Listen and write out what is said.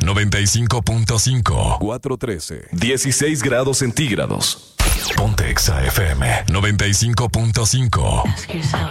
95.5. 413. 16 grados centígrados. Ponte Exa FM 95.5.